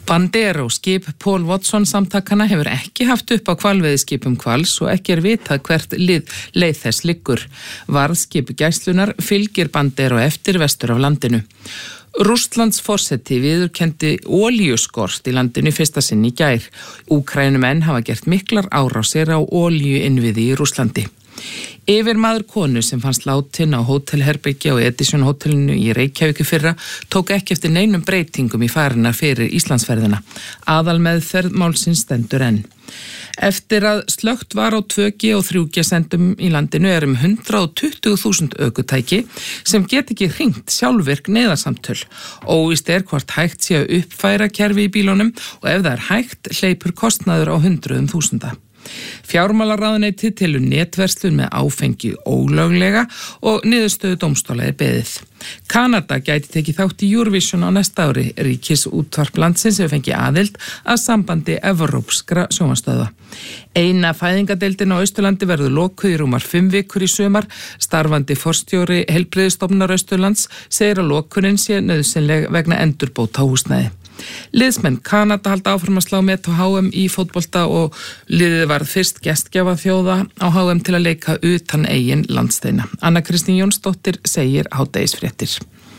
Bandero skip Paul Watson samtakana hefur ekki haft upp á hvalveiðiskipum Hvals og ekki vitað hvert leið þess liggur. Varðskip gæslunar fylgir Bandero eftir vestur af landinu. Rússlands forseti viðurkenndi olíuskort í landinu fyrsta sinn í gær. Úkraínumenn hafa gert miklar árásir á olíuinnviði í Rússlandi. Yfirmaður konu sem fannst látin á hótelherbergi á Edison hótelinu í Reykjavík í fyrra tók ekki eftir neinum breytingum í farinnar fyrir Íslandsferðina. Aðalmeðferð málsins stendur enn. Eftir að slökkt var á 2G og 3G sendum í landinu 120.000 ökutæki sem get ekki hringt sjálfvirk neyðarsamtöl. Óvíst hvort hægt sé að uppfæra kerfi í bílunum og ef það hægt hleypur kostnaður á 100.000. Fjármálaráðuneytið telur netverslun með áfengi ólöglega og niðurstöðu dómstóla beðið. Kanada gæti tekið þátt í Eurovision á næsta ári. Ríkisútvarp landsins hefur fengið aðild að sambandi evrópskra sjónvarpsstöðva. Eina fæðingadeildin á Austurlandi verður lokuð í rúmar 5 vikur í sumar. Starfandi forstjóri Heilbrigðisstofnunar Austurlands segir að lokunin sé nauðsynleg vegna endurbóta á húsnæði. Liðsmenn Kanada halda áfram að slá met á HM í fótbolta og liðið varð fyrst gestgjafa þjóða á HM til að leika utan eigin landsteina. Anna Kristín Jónsdóttir segir hádegisfréttir.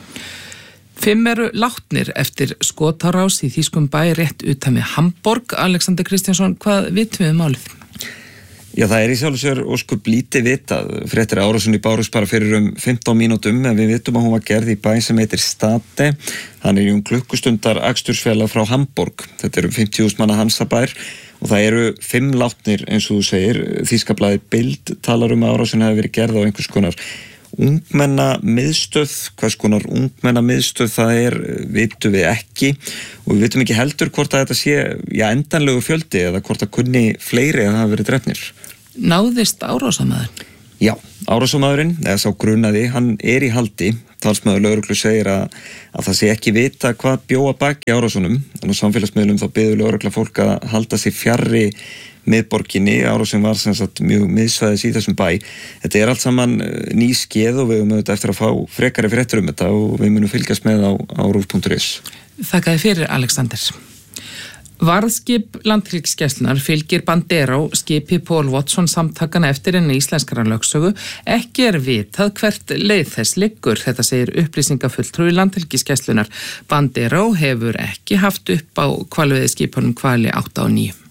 5 eru látnir eftir skotárás í þýskum bæ rétt utan við Hamborg. Alexander Kristjánsson, hvað vitum við málið? Já, það í sjálfu sér óskup lítið vitað. Fréttir árásinni bárust bara fyrir 15 mínútum en við vitum að hún var gerð í bæ sem heitir Stade. Hann í klukkustundar akstursfjarlægð frá Hamborg. Þetta 50.000 manna Hansabær og það 5 látnir eins og þú segir. Þýskablaðið Bild talar að árásin hafi verið gerð á einhvers konar ungmennamiðstöð. Hvers konar ungmennamiðstöð það vitum við ekki og við vitum ekki heldur hvort að þetta sé endanlegu fjöldi eða hvort að kunni fleiri að hafa verið drepnir. Náðist árásarmaður? Já, árásarmaðurinn, eða sá grunaði, hann í haldi. Talsmaður lögreglu segir að það sé ekki vita hvað bjóða baki árásunum. En á samfélagsmiðlum þá biður lögregla fólk að halda sig fjarri miðborginni. Árásin var sem sagt mjög miðsvæðis í þessum bæ. Þetta allt saman ný skeið og við höfum auðvitað eftir að fá frekari fréttur þetta og við munum fylgjast með á rúv.is. Þakka þér fyrir, Alexander. Varðskip Landhelgisgæslunnar fylgir Bandero skipi Paul Watson samtakana eftir en íslenskara lögsögu. Ekki vitað hvert leið þess liggur, þetta segir upplýsingafulltrúi Landhelgisgæslunnar. Bandero hefur ekki haft upp á hvalveiðiskipunum Hvali 8 og 9.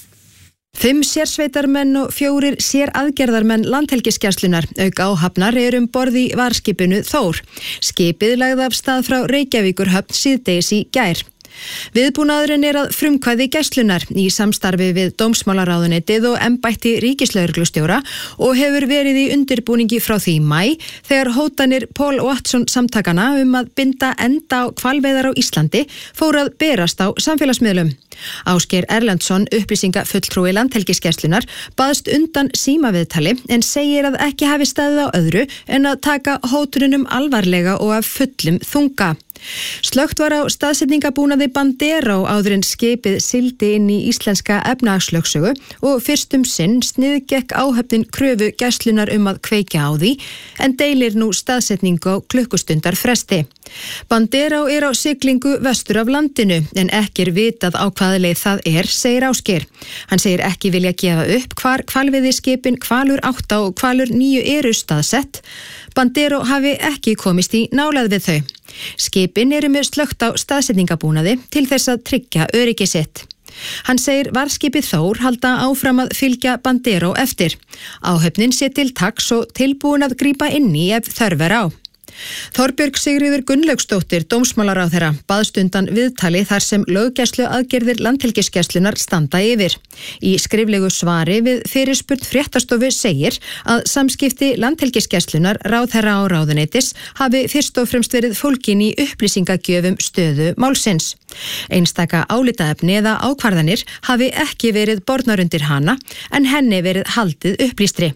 5 sérsveitarmenn og 4 séraðgerðarmenn Landhelgisgæslunnar auk áhafnar borð í varðskipinu Þór. Skipið lagði af stað frá Reykjavíkurhöfn síðdegis í gær. Viðbúnaðurinn að frumkvæði gæslunnar í samstarfi við dómsmálaráðuneytið og embætti ríkislögreglustjóra og hefur verið í undirbúningi frá því í maí þegar hótanir Paul Watson samtakana að binda enda á hvalveiðar á Íslandi fóru að berast á samfélagsmiðlum. Ásgeir Erlendsson, upplýsingafulltrúi Landhelgisgæslunnar, baðst undan símaviðtali en segir að ekki hafi staðið á öðru en að taka hótununum alvarlega og af fullum þunga. Slökkt var á staðsetningabúnaði Bandero áður en skipið sigldi inn í íslenska efnahagslögsögu og fyrstum sinn sniðgekk áhöfnin kröfu gæslunnar að kveikja á því en deilir nú staðsetningu á klukkustundar fresti. Bandero á siglingu vestur af landinu en ekki vitað á hvaða leið það segir Ásgeir. Hann segir ekki vilja gefa upp hvar hvalveiðiskipin Hvalur 8 og Hvalur 9 staðsett. Bandero hafi ekki komist í nálægð við þau. Skipin með slökkt á staðsetningabúnaði til þess að tryggja öryggi sitt. Hann segir varðskipið Þór halda áfram að fylgja Bandero eftir. Áhöfnin sé til taks og tilbúin að grípa inn í ef þörf á. Þorbjörg Sigríður Gunnlaugsdóttir, dómsmálaráðherra, baðst undan viðtali þar sem löggæsluaðgerðir Landhelgisgæslunnar standa yfir. Í skriflegu svari við fyrirspurn Fréttastofu segir að samskipti Landhelgisgæslunnar, ráðherra og ráðuneytis hafi fyrst og fremst verið fólgin í upplýsingagjöfum stöðu málsins. Einstaka álitaefni eða ákvarðanir hafi ekki verið bornar undir hana en henni verið haldið upplýstri.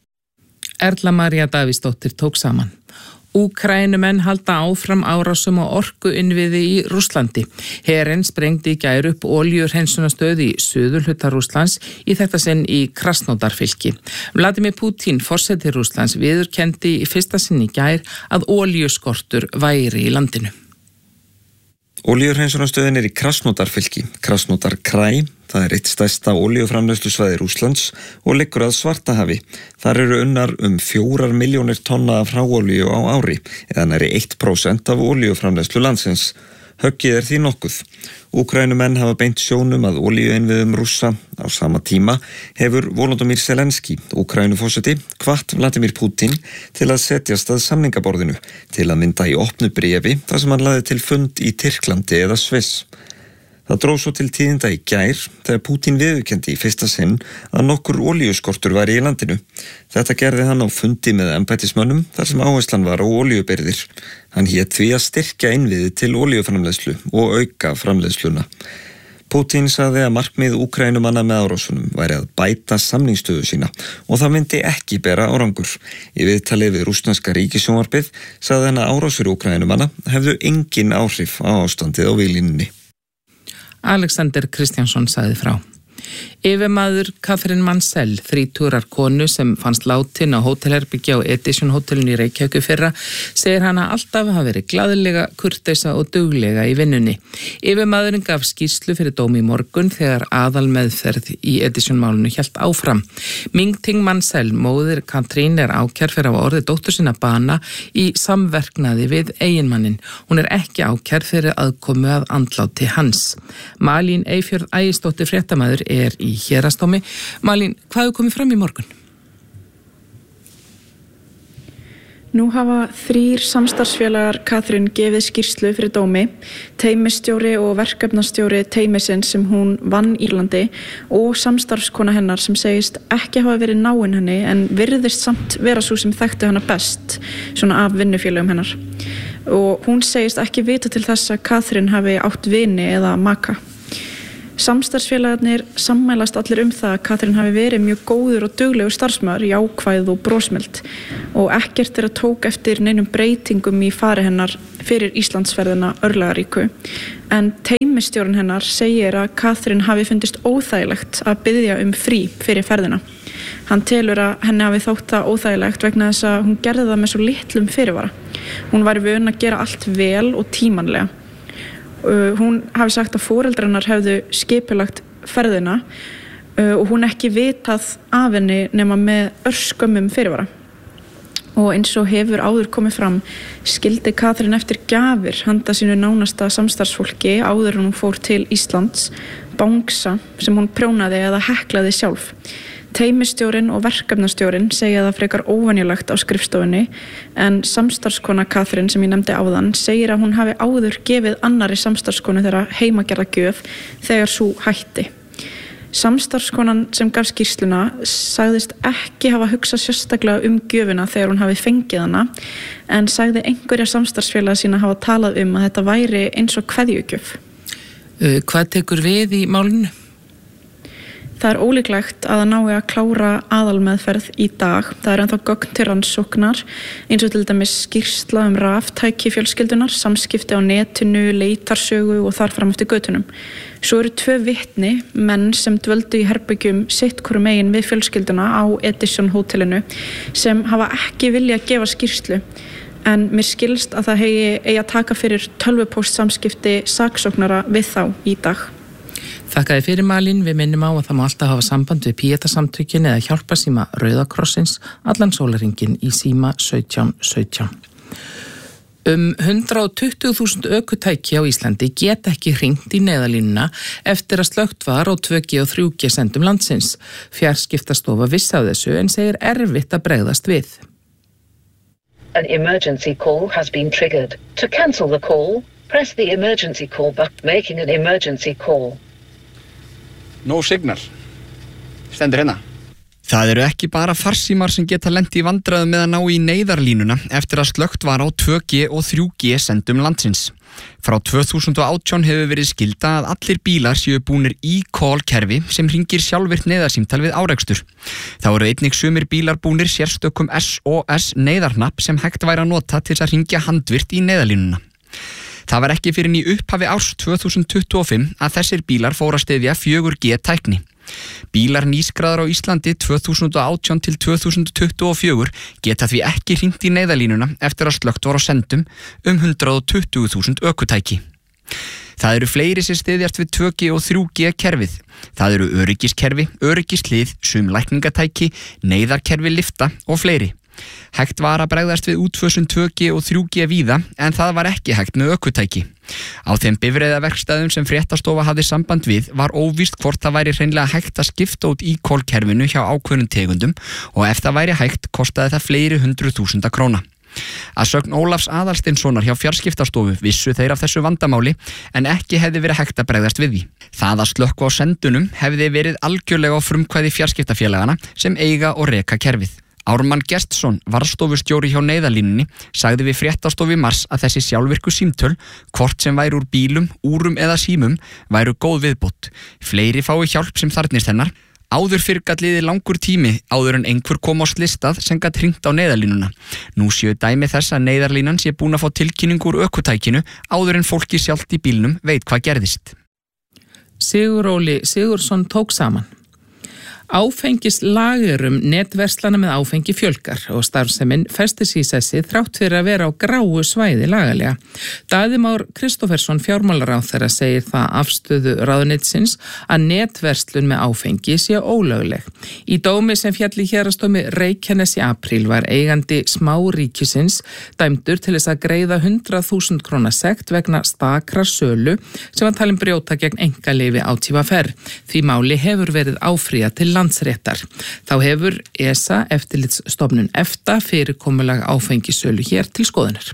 Erla María Davíðsdóttir tók saman. Úkraínumenn halda áfram árásum og orkuinnviði í Rússlandi. Herinn sprengdi í gær upp olíuhreinsunarstöð í suðurhluta Rússlands í þetta sinn í Krasnódarfylki. Vladimir Putin, forseti Rússlands, viðurkenndi í fyrsta sinn í gær að olíuskortur væri í landinu. Olíuhreinsunarstöðin í Krasnodarfylki, Krasnodar Kraj. Það eitt stærsta olíuframleiðslusvæði Rússlands og liggur að Svartahafi. Þar eru unnar 4 milljónir tonna af hráolíu á ári, eða nærri 1% af olíuframleiðslu landsins. Höggið því nokkuð. Úkraínumenn hafa beint sjónum að olíuinnviðum Rússa. Á sama tíma hefur Volodymyr Zelenský, Úkraínuforseti, hvatt Vladimir Putin til að setjast að samningaborðinu, til að mynda í opnu bréfi þar sem hann lagði til fund í Tyrklandi eða Sviss. Það dró svo til tíðinda í gær þegar Putin viðurkenndi í fyrsta sinn að nokkur olíuskortur væri í landinu. Þetta gerði hann á fundi með embættismönnum þar sem áherslan var á olíubirgðir. Hann hét því að styrkja innviði til olíuframleiðslu og auka framleiðsluna. Putin sagði að markmið Úkraínumanna með árásunum væri að bæta samningsstöðu sína og það myndi ekki bera árangur. Í viðtali við rússneska ríkissjónvarpið sagði hann að árásir Úkraínumanna hefðu engin áhrif á ástandið á víglínunni. Alexander Kristjánsson sagði frá. Yfirmaður Katrín Mansell, 30 konu sem fannst látin á hótelherbergi á Edition hótelinu í Reykjavík fyrra, segir hana alltaf hafa verið glaðlega, kurteisa og duglega í vinnunni. Yfirmaðurinn gaf skýrslu fyrir dómi í morgun þegar aðalmeðferð í Edition málinu hélt áfram. Ming-Ting Mansell, móðir Katrín, ákærð fyrir að hafa orðið dóttur sinna bana í samverknaði við eiginmannin. Hún ekki ákærð fyrir aðkomu að andláti hans. Malín Eyfjörð Ægisdóttir fréttamaður í héraðsdómi. Malín, hvað hefur komið fram í morgun? Nú hafa 3 samstarfsfélagar Katrín gefið skýrslu fyrir dómi, teymisstjóri og verkefnastjóri teymisins sem hún vann í Írlandi og samstarfskona hennar sem segist ekki hafa verið náin henni en virðist samt vera sú sem þekkti hana best, svona af vinnufélögum hennar. Og hún segist ekki vita til þess að Katrín hafi átt vini eða maka. Samstarfsfélagarnir sammælast allir það að Katrín hafi verið mjög góður og duglegur starfsmaður, jákvæð og brosmild og ekkert að tók eftir neinum breytingum í fari hennar fyrir Íslandsferðina örlagaríku. En teymisstjórinn hennar segir að Katrín hafi fundist óþægilegt að biðja frí fyrir ferðina. Hann telur að henni hafi þótt það óþægilegt vegna þess að hún gerði það með svo litlum fyrirvara. Hún var vön að gera allt vel og tímanlega. Hún hafi sagt að foreldrannar hefðu skipulagt ferðina og hún ekki vitað af henni nema með örskömmum fyrirvara. Og eins og hefur áður komið fram skildi Katrín eftir gjafir handa sínu nánasta samstarfsfólki áður en hún fór til Íslands, bangsa sem hún prjónaði eða heklaði sjálf. Teymisstjórinn og verkefnastjórinn segja það frekar óvenjulegt á skrifstofunni en samstarfskona Katrín sem ég nefndi áðan segir að hún hafi áður gefið annarri samstarfskonu þeirra heimagerða gjöf þegar sú hætti. Samstarfskonan sem gaf skýrsluna sagðist ekki hafa hugsað sérstaklega gjöfina þegar hún hafi fengið hana en sagði einhverja samstarfsfélaga sína hafa talað að þetta væri eins og kveðjugjöf. Hvað tekur við í málinu? Það er ólíklegt að það nái að klára aðalmeðferð í dag. Það er ennþá gögn til rannsóknar, eins og til dæmis skýrsla raftæki fjölskyldunar, samskipti á netinu, leitarsögu og þar fram eftir götunum. Svo eru 2 vitni, menn sem dvöldu í herbergjum sitt hvoru megin við fjölskylduna á Edition hótelinu, sem hafa ekki viljað gefa skýrslu. En mér skilst að það eigi að taka fyrir tölvupóstsamskipti saksóknara við þá í dag. Þakkaði fyrir Malín, við minnum á að það má alltaf hafa samband við Píetasamtökin eða hjálparsíma Rauða krossins allan sólarhringinn í síma 1717. 120.000 ökutæki á Íslandi geta ekki hringt í neyðarlínuna eftir að slökkt var á 2G og 3G sendum landsins. Fjarskiptastofa vissi af þessu en segir erfitt að bregðast við. An emergency call has been triggered. To cancel the call, press the emergency call button. Making an emergency call. No signal. Stendur hérna. Það eru ekki bara farsímar sem geta lent í vandræðum með að ná í neyðarlínuna eftir að slökkt var á 2G og 3G sendum landsins. Frá 2018 hefur verið skylda að allir bílar séu búnir e-call kerfi sem hringir sjálfvirkt neyðarsímtal við árekstur. Þá eru einnig sumir bílar búnir sérstökum SOS neyðarhnapp sem hægt væri að nota til að hringja handvirkt í neyðarlínuna. Það var ekki fyrir í upphafi árs 2025 að þessir bílar fóru að styðja 4G tækni. Bílar nýskráðar á Íslandi 2018 til 2024 geta því ekki hringt í neyðarlínuna eftir að slökkt var á sendum 120.000 ökutæki. Það eru fleiri sem styðjast við 2G og 3G kerfið. Það eru öryggiskerfi, öryggislið, sum lækningatæki, neyðarkerfi lifta og fleiri. Hægt var að bregðast við útfösun 2G og 3G víða en það var ekki hægt með ökutæki. Á þeim bifreiðaverkstæðum sem Fréttastofa hafði samband við var óvíst hvort það væri hreinlega hægt að skipta út e-call-kerfinu hjá ákveðnum tegundum og ef það væri hægt kostaði það fleiri 100.000 króna. Að sögn Ólafs Aðalsteinssonar hjá Fjarskiptastofu vissu þeir af þessu vandamáli en ekki hefði verið hægt að bregðast við því. Það að slökkva á sendunum hefði verið algjörlega á frumkvæði fjarskiptafélagana sem eiga og reka kerfið. Ármann Gestsson, varðstofustjóri hjá Neyðarlínunni, sagði við Fréttastofu í mars að þessi sjálfvirku símtöl, hvort sem væru úr bílum, úrum eða símum, væru góð viðbót. Fleiri fái hjálp sem þarfnist hennar. Áður fyrr gat liðið langur tími áður en einhver kom á slistað sem gat hringt á Neyðarlínuna. Nú séu dæmi þess að Neyðarlínan sé búin að fá tilkynningu úr ökutækinu áður en fólki sjálft í bílnum veit hvað gerðist. Sigur Óli Sigurðsson tók saman. Áfengislagerum netverslana með áfengi fjölgar og starfsemin festis í sessi þrátt fyrir að vera á gráu svæði lagalega. Daði Már Kristófersson fjármálaráðherra segir það afstöðu ráðuneytisins að netverslun með áfengi sé ólögleg. Í dómi sem féll í héraðsdómi Reykjanes í apríl var eigandi smáríkisins dæmdur til þess að greiða 100.000 króna sekt vegna stakrar sölu sem var talin brjóta gegn einkaleyfi ÁTVR. Því máli hefur verið áfrýjað til landsréttar. Þá hefur ESA, eftirlitsstofnun EFTA, fyrirkomulag áfengisölu hér til skoðunar.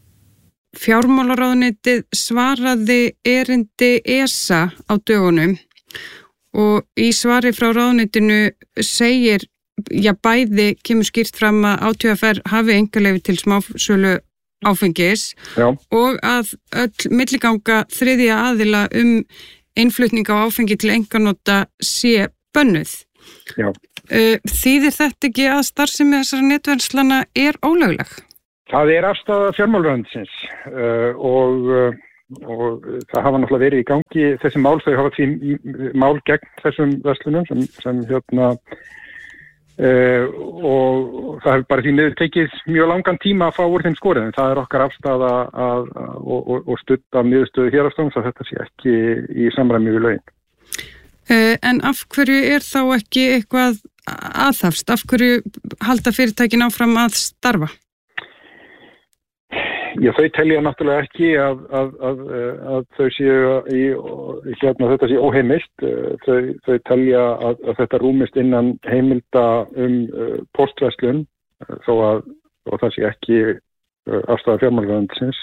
Fjármálaráðuneytið svaraði erindi ESA á dögunum og í svari frá ráðuneytinu segir, bæði kemur skýrt fram að ÁTVR hafi einkaleyfi til smásölu áfengis og að öll milliganga þriðja aðila innflutning á áfengi til einkanota sé bönnuð. Þýðir þetta ekki að starfsemi þessara netverslana er ólögleg? Það er afstaða fjármálaráðuneytisins og það hafa náttúrulega verið í gangi þessi mál, þau hafa því mál gegn þessum verslunum sem og það hefur bara því miður tekið mjög langan tíma að fá úr þeim skorið, en það er okkar afstaða og studd af niðurstöðu héraðsdóms að þetta sé ekki í samræmi við lögin. En af hverju er þá ekki eitthvað aðhafst? Af hverju halda fyrirtækin áfram að starfa? Já, þau telja náttúrulega ekki að þau séu þetta sé óheimilt. Þau telja að þetta rúmist innan heimilda postverslun þó að það sé ekki afstaða fjármálaráðuneytisins.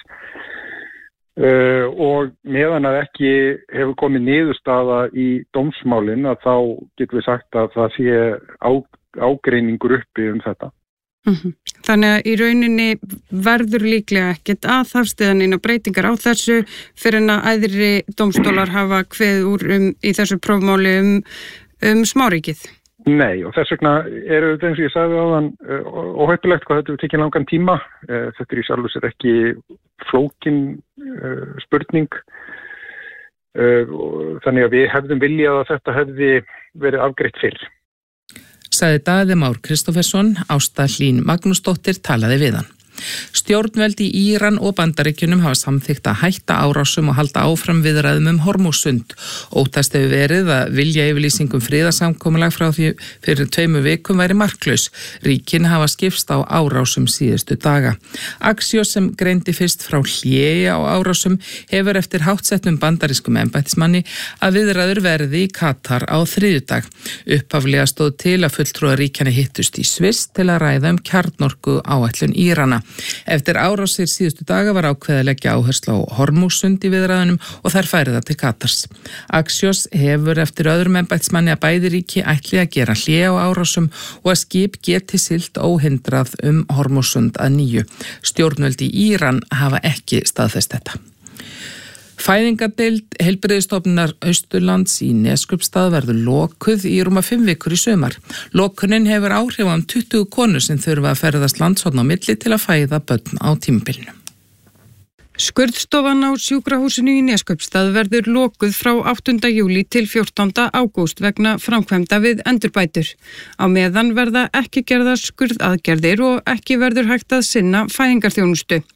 Og meðan að ekki hefur komið niðurstaða í dómsmálin að þá getum við sagt að það sé ágreiningur uppi þetta. Þannig að í rauninni verður líklega ekkert aðhafst eða neina breytingar á þessu fyrir en að æðri dómstólar hafa kveðið úr í þessu prófmáli smáríkið. Nei, og þess vegna eru þetta eins og ég sagði áðan óheppilegt hvað þetta tekið langan tíma. Þetta er í sjálfu sér ekki flókin spurning. Þannig að við hefðum viljað að þetta hefði verið afgreitt fyrr. Sagði Daði Már Kristófersson, Ásta Hlín Magnúsdóttir talaði við hann. Stjórnvöld í Íran og Bandaríkjunum hafa samþykkt að hætta árásum og halda áfram viðræðum Hormúzsund. Óttast hefur verið að vilja yfirlýsingum friðarsamkomulag frá því fyrir 2 vikum væri marklaus. Ríkin hafa skipst á árásum síðustu daga. Axios sem greindi fyrst frá hléi á árásum hefur eftir háttsettum bandarískum embættismanni að viðræður verði í Katar á þriðjudag. Upphaflega stóð til að fulltrúar ríkjanna hittust í Sviss til að ræða kjarnorku áætlun Írana. Eftir árásir síðustu daga var ákveðið að leggja áherslu á Hormúzsund í viðræðunum og þær færi það til Katars. Axios hefur eftir öðrum embættismanni að bæði ríki ætli að gera hlé á árásum og að skip geti siglt óhindrað Hormúzsund að nýju. Stjórnvöld í Íran hafa ekki staðfest þetta. Fæðingadeild heilbrigðisstofnunar Austurlands í Neskaupstað verður lokuð í rúma 5 vikur í sumar. Lokunin hefur áhrif á 20 konur sem þurfa að ferðast landshorn á milli til að fæða börn á tímabilinu. Skurðstofan á sjúkrahúsinu í Neskaupstað verður lokuð frá 8. júlí til 14. ágúst vegna framkvæmda við endurbætur. Á meðan verða ekki gerðar skurðaðgerðir og ekki verður hægt að sinna fæðingarþjónustu.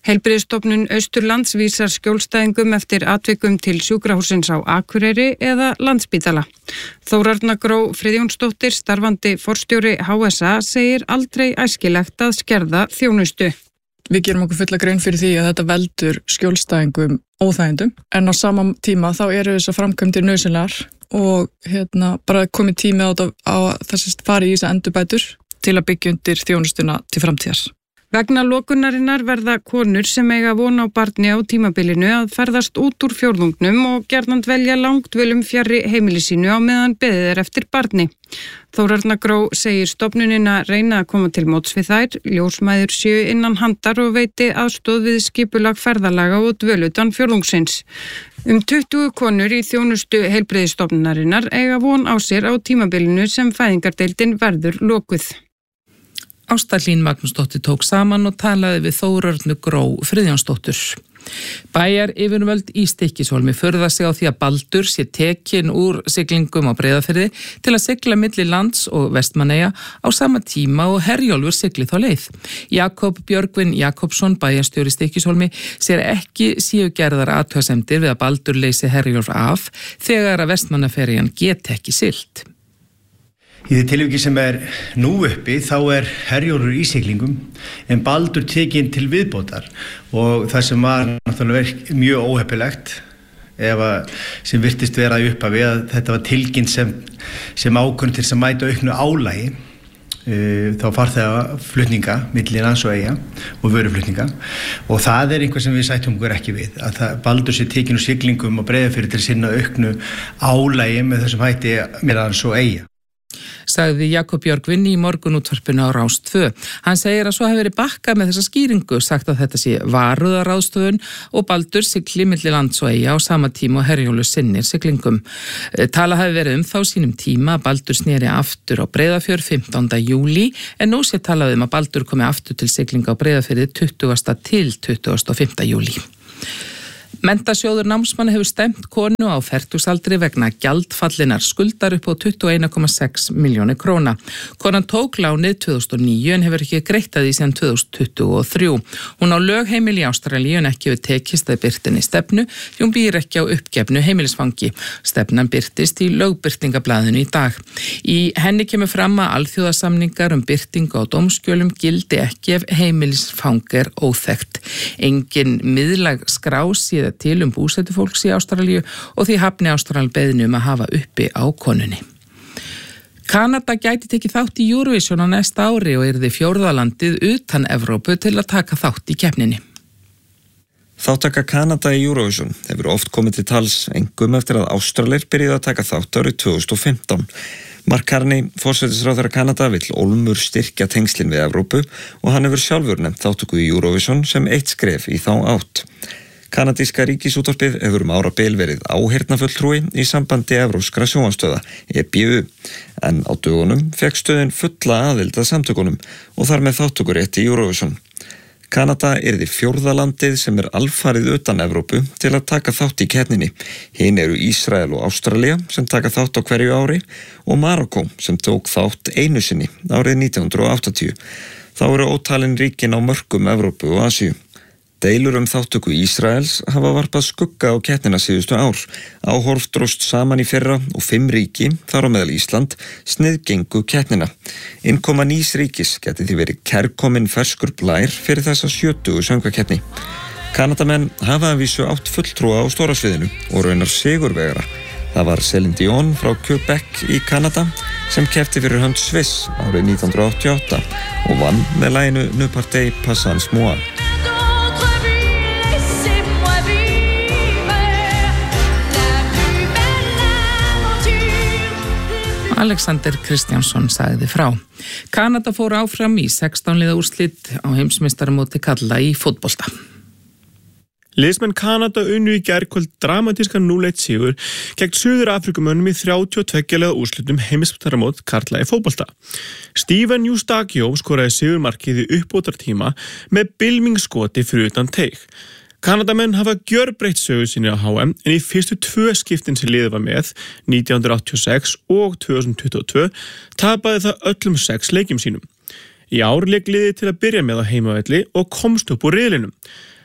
Heilbrigðisstofnun Austurlands vísar skjólstæðingum eftir atvikum til sjúkrahússins á Akureyri eða Landspítala. Þórarna Gró Friðjónsdóttir, starfandi forstjóri HSA, segir aldrei æskilegt að skerða þjónustu. Við gerum okkur fulla grein fyrir því að þetta veldur skjólstæðingum óþægindum, en á sama tíma þá eru þessar framkvæmdir nauðsynlegar og bara komið tími á þess að fara í þessar endurbætur til að byggja undir þjónustuna til framtíðar. Vegna lokunarinnar verða konur sem eiga von á barni á tímabilinu að ferðast út úr fjórðungnum og gjarnan dvelja langdvölum fjarri heimili sínu á meðan beðið er eftir barni. Þórarna Gró segir stofnunin að reyna að koma til móts við þær, ljósmæður séu innan handar og veiti aðstoð við skipulag ferðalaga og dvölutan fjórðungsins. 20 konur í þjónustu heilbrigðisstofnunarinnar eiga von á sér á tímabilinu sem fæðingardeildin verður lokuð. Ásta Hlín Magnúsdóttir tók saman og talaði við Þórarnu Gró Friðjónsdóttur. Bæjar yfirvöld í Stykkishólmi furða sig á því að Baldur sé tekin úr siglingum á Breiðafirði til að sigla milli lands og Vestmannaeyja á sama tíma og Herjólfur sigli þá leið. Jakob Björgvin Jakobsson, bæjarstjóri Stykkishólmi, sér ekki séu gerðar athugasemdir við að Baldur leysi Herjólf af þegar að Vestmannaeyjaferjan geti ekki siglt. Í því tilviki sem nú uppi þá Herjólfur í siglingum en Baldur tekinn til viðbótar og það sem var náttúrulega mjög óheppilegt sem virtist vera í upphafi að þetta var tilkynnt sem ákvörðun til að mæta auknu álagi þá farþegaflutninga milli lands og eyja og vöruflutninga og það einhver sem við sættum okkur ekki við að Baldur sé tekinn úr siglingum og Breiðafirði til að sinna auknu álagi með þessum hætti milli lands og eyja. Sagði Jakob Björgvin í morgunútvarpinu á Rás 2. Hann segir að svo hefur verið bakkað með þessa skýringu, sagt að þetta sé varúðarráðstöfun og Baldur sigli milli lands og eyja á sama tíma og Herjólfur sinnir siglingum. Tala hafi verið þá sínum tíma að Baldur sneri aftur á Breiðafjörð 15. júlí en nú sé talað að Baldur komi aftur til siglinga á Breiðafirði 20. til 25. júlí. Mentasjóður námsmanna hefur stemt konu á fertugsaldri vegna gjaldfallinar skuldar upp á 21,6 milljónir króna. Konan tók lánið 2009 en hefur ekki greitt að því síðan 2023. Hún á lögheimili í Ástralíu en ekki hefur tekist að birtinni stefnu því hún býr ekki á uppgefnu heimilisfangi. Stefnan birtist í lögbirtingablaðinu í dag. Í henni kemur fram að alþjóðasamningar birtingu á dómskjölum gildi ekki ef heimilisfang óþekkt. Engin miðlæg skrá síða til búsetufólks í Ástralíu og því hafni Ástralíu beiðni að hafa uppi á konunni. Kanada gæti tekið þátt í Eurovision á næsta ári og yrði fjórða landið utan Evrópu til að taka þátt í keppninni. Þáttaka Kanada í Eurovision hefur oft komið til tals engum eftir að Ástralir byrjuðu að taka þátt árið 2015. Mark Carney, forsætisráðherra Kanada, vill ólmur styrkja tengslin við Evrópu og hann hefur sjálfur nefnt þáttöku í Eurovision sem eitt skref í þá átt. Kanadíska ríkisútvarpið hefur árabil verið áheyrnarfulltrúi í sambandi evrópskra sjónvarpsstöðva, EBU, en á dögunum fékk stöðin fulla aðild að samtökunum og þar með þátttökurétt í Eurovision. Kanada yrði fjórða landið sem alfarið utan Evrópu til að taka þátt í keppninni. Hin eru Ísrael og Ástralía sem taka þátt á hverju ári og Marokkó sem tók þátt einu sinni árið 1980. Þá eru ótalin ríkin á mörkum Evrópu og Asíu. Deilur þáttöku Ísraels hafa varpað skugga á keppnina síðustu ár. Áhorf dróst saman í fyrra og 5 ríki, þar á meðal Ísland, sniðgengu keppnina. Innkoma nýs ríkis geti því verið kærkominn ferskur blær fyrir þessa 70 söngvakeppni. Kanadamenn hafa að vísu átt fulltrúa á stóra sviðinu og raunar sigurvegara. Það var Céline Dion frá Quebec í Kanada sem keppti fyrir hönd Sviss árið 1988 og vann með laginu Ne partez pas sans moi. Alexander Kristjánsson sagði frá. Kanada fór áfram í 16 liða úrslit á heimsmeistaramóti karla í fótbolta. Liðsmenn Kanada unnu í gærkvöld dramatíska 0-1 sigur gegn Suður-Afrikumönnum í 32 liða úrslitum heimsmeistaramót karla í fótbolta. Steven Eustáquio skoraði sigurmarkið í uppbótartíma með bylmingsskoti fyrir utan teig. Kanadamenn hafa gjörbreytt sögu sinni á HM en í fyrstu 2 skiptin sem liðið var með, 1986 og 2022, tapaði það öllum 6 leikjum sínum. Í ár lék liðið til að byrja með á heimavelli og komst upp úr riðlinum.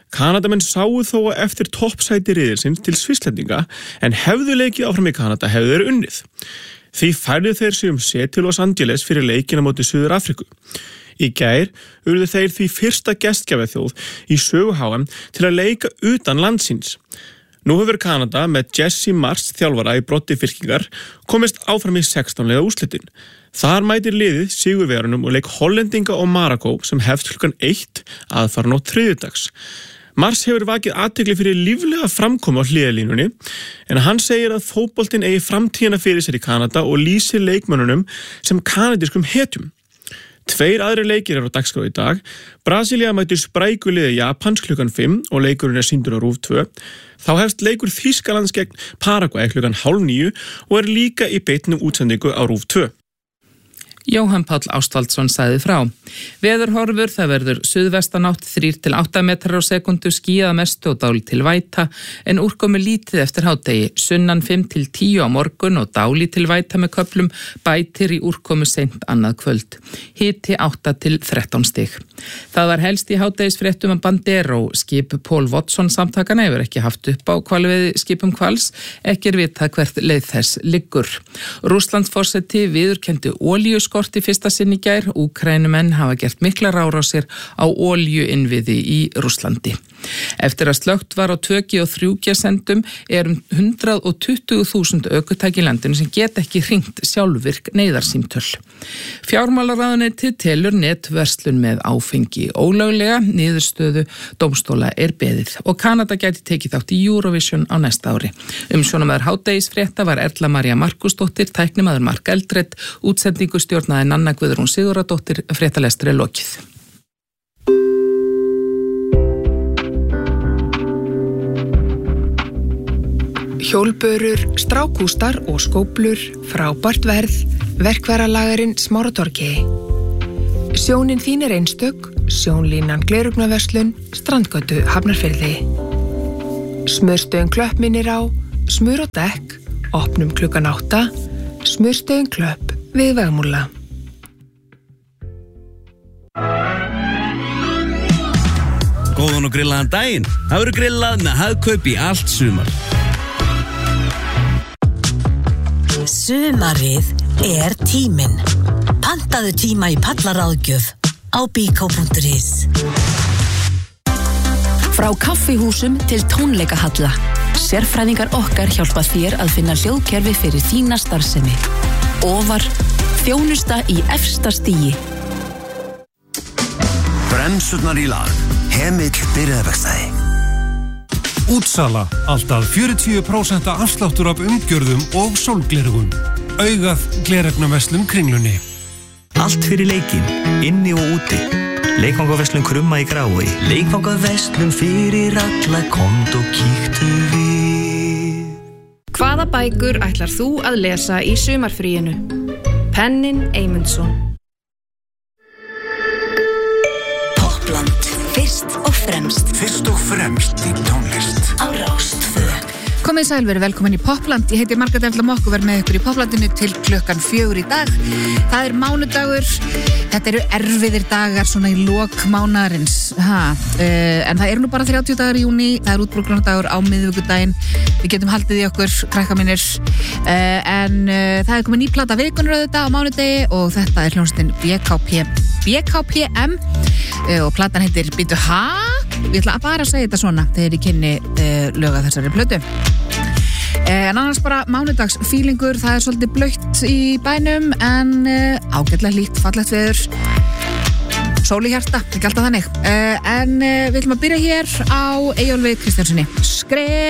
Kanadamenn sáu þó eftir toppsæti riðilsins til Svisslendinga en hefðu leikið áfram í Kanada hefðu þeir unnið. Því færðu þeir sig set til Los Angeles fyrir leikina móti Suður Afríku. Í gær urðu þeir því fyrsta gestgjafaþjóð í sögu HM til að leika utan landsins. Nú hefur Kanada með Jesse Mars þjálfara í broddi fylkingar komist áfram í 16 liða úrslitin. Þar mætir liðið sigurverunum og leik Hollendinga og Marokko sem hefst klukkan 1 aðfarnótt þriðjudags. Mars hefur vakið athygli fyrir líflega framkomu á hliðarlínunni en hann segir að fótboltinn eigi framtíðina fyrir sér í Kanada og lýsir leikmönnunum sem kanadískum hetjum. 2 aðrir leikir eru á dagskrá í dag. Brasilia mætir spræku liði Japans klukkan 5 og leikurinn sýndur á RÚV 2. Þá hefst leikur Þýskalands gegn Paraguay klukkan 8:30 og líka í beinni útsendingu á RÚV 2. Jóhann Páll Ástvaldsson sagði frá. Veðurhorfur, það verður suðvestanátt 3-8 metrar á sekundu, skýjað mestu og dálítil væta, en úrkomu lítið eftir hádegi, sunnan 5-10 á morgun og dálítil væta með köflum, bætir í úrkomu seint annað kvöld. Hiti 8-13 stig. Það var helst í hádegisfréttum að Bandero, skip Paul Watson samtakana, hefur ekki haft upp á hvalveiði skipum hvals, ekki vitað hvert leið þess liggur. Rússlandsforseti viðurkenndi olíuskort í fyrsta sinn í gær. Úkraínumenn hafa gert miklar árásir á olíuinnviði í Rússlandi. Eftir að slökkt var á 2G og 3G sendum 120.000 ökutæki í landinu sem get ekki hringt sjálfvirk neyðarsímtöl. Fjármálaráðuneytið telur netverslun með áfengi ólöglega, niðurstöðu dómstóla beðið og Kanada gæti tekið þátt í Eurovision á næsta ári. Umsjónamaður hádegisfrétta var Erla María Markusdóttir, tæknimaður Mark Eldred, útsendingu stjórnaði Nanna Guðrún Sigurðardóttir, fréttalestri lokið. Hjólbörur, strákústar og skóplur, frábært verð, verkvaralagarinn Smáratorgi. Sjónin þín einstök, sjónlínan Glerugnaverslun, Strandgötu Hafnarfirði. Smörstöðin Klöpp minnir á, smur og dekk, opnum klukkan 8, Smörstöðin Klöpp við Vegmúla. Góðan og grillaðan daginn. Það verður grillað með Hagkaup í allt sumar. Sumarið tíminn. Pantaðu tíma í pallaráðgjöf á biko.is. Frá kaffihúsum til tónleikahalla. Sérfræðingar okkar hjálpa þér að finna hljóðkerfi fyrir þína starfsemi. Ofar, þjónusta í efsta stigi. Bremsurnar í lag. Hemill byrjaðverkstæði. Útsala, alltaf 40% afsláttur af umgjörðum og sólglerugum. Augað Gleraugnarverslun Kringlunni. Allt fyrir leikinn, inni og úti. Leikvangaverslun Krumma í Grái. Leikvangaverslun fyrir alla, komdu og kíktu við. Hvaða bækur ætlar þú að lesa í sumarfríinu? Pennin Eymundsson. Poppland, fyrst og fremst. Fyrst og fremst í tónlist. Á Rástvö. Komið sæl, verið velkomin í Poppland. Ég heiti Margrét Erla Mokk og verð með ykkur í Popplandinu til klukkan 4 í dag. Það mánudagur. Þetta eru erfiðir dagar svona í lok mánaðarins. En það nú bara 30 dagar í júní. Það útborgunardagur á miðvikudaginn. Við getum haldið í okkur, krakka mínir. En það komið ný plata vikunnar auðvitað á mánudegi og þetta hljómsveitin BKPM og platan heitir Bíddu ha? Ég ætla bara að segja þetta svona þegar ég kynni lög af þessari plötu. En annars bara mánudags fílingur, það svolítið blautt í bænum en ágætlega hlýtt, fallegt veður, sól í hjarta, ekki alltaf þannig. En við ætlum að byrja hér á Eyjólfi Kristjánssoni.